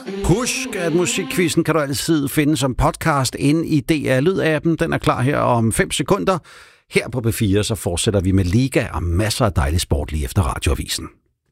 Husk, at Musikquizzen kan du altid finde som podcast inde i DR Lyd-appen. Den er klar her om 5 sekunder. Her på B4 så fortsætter vi med liga og masser af dejlig sport lige efter radioavisen.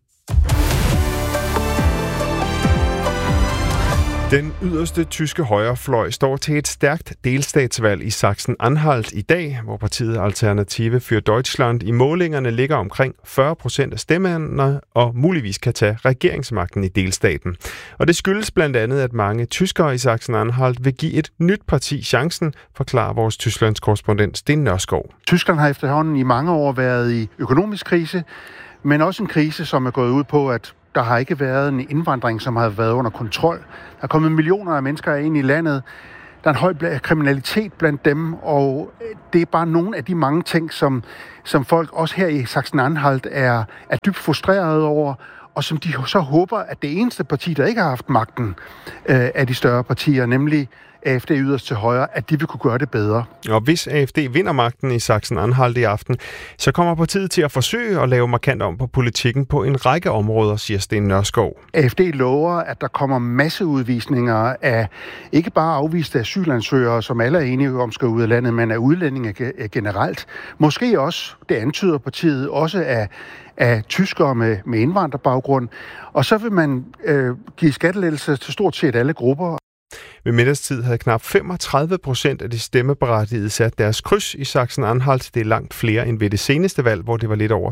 Den yderste tyske højrefløj står til et stærkt delstatsvalg i Sachsen-Anhalt i dag, hvor partiet Alternative für Deutschland i målingerne ligger omkring 40% af stemmerne og muligvis kan tage regeringsmagten i delstaten. Og det skyldes blandt andet, at mange tyskere i Sachsen-Anhalt vil give et nyt parti chancen, forklarer vores Tysklands korrespondent Sten Nørskov. Tyskland har efterhånden i mange år været i økonomisk krise, men også en krise, som er gået ud på, at der har ikke været en indvandring, som har været under kontrol. Der er kommet millioner af mennesker ind i landet. Der er en høj kriminalitet blandt dem, og det er bare nogle af de mange ting, som folk også her i Sachsen-Anhalt er dybt frustrerede over, og som de så håber, at det eneste parti, der ikke har haft magten af de større partier, nemlig AfD yderst til højre, at de vil kunne gøre det bedre. Og hvis AfD vinder magten i Sachsen-Anhalt i aften, så kommer partiet til at forsøge at lave markant om på politikken på en række områder, siger Sten Nørskov. AfD lover, at der kommer masseudvisninger af ikke bare afviste asylansøgere, som alle er enige om skal ud af landet, men af udlændinge generelt. Måske også, det antyder partiet, også af tyskere med indvandrerbaggrund. Og så vil man give skattelettelser til stort set alle grupper. Ved middagstid havde knap 35% af de stemmeberettigede sat deres kryds i Sachsen-Anhalt. Det er langt flere end ved det seneste valg, hvor det var lidt over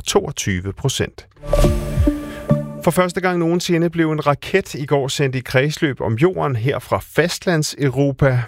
22%. For første gang nogensinde blev en raket i går sendt i kredsløb om jorden her fra fastlands-Europa.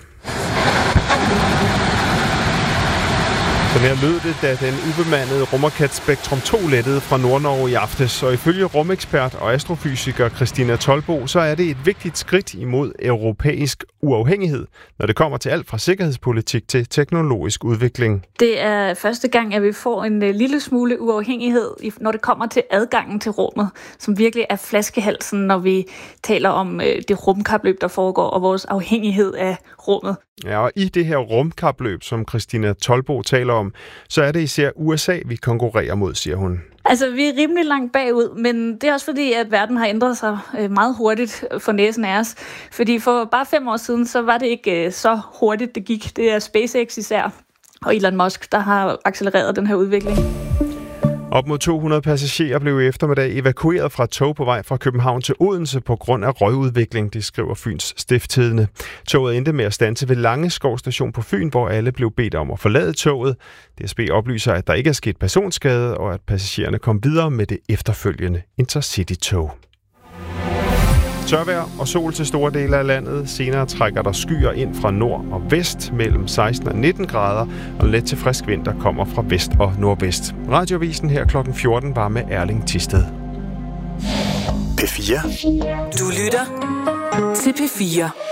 Så her lød det, da den ubemandede rumraket Spektrum 2 lettede fra Nordnorge i aftes. Og ifølge rumekspert og astrofysiker Christina Tolbo, så er det et vigtigt skridt imod europæisk uafhængighed, når det kommer til alt fra sikkerhedspolitik til teknologisk udvikling. Det er første gang, at vi får en lille smule uafhængighed, når det kommer til adgangen til rummet, som virkelig er flaskehalsen, når vi taler om det rumkapløb, der foregår, og vores afhængighed af rummet. Ja, og i det her rumkapløb, som Christina Tolbo taler om, så er det især USA, vi konkurrerer mod, siger hun. Altså, vi er rimelig langt bagud, men det er også fordi, at verden har ændret sig meget hurtigt for næsen af os. Fordi for bare 5 år siden, så var det ikke så hurtigt, det gik. Det er SpaceX især, og Elon Musk, der har accelereret den her udvikling. Op mod 200 passagerer blev i eftermiddag evakueret fra tog på vej fra København til Odense på grund af røgudvikling, det skriver Fyns Stiftstidende. Toget endte med at standse ved Langeskov station på Fyn, hvor alle blev bedt om at forlade toget. DSB oplyser, at der ikke er sket personskade, og at passagererne kom videre med det efterfølgende Intercity-tog. Tørvejr og sol til store dele af landet. Senere trækker der skyer ind fra nord og vest mellem 16 og 19 grader, og let til frisk vind, der kommer fra vest og nordvest. Radioavisen her kl. 14 var med Erling Thisted. P4. Du lytter til P4.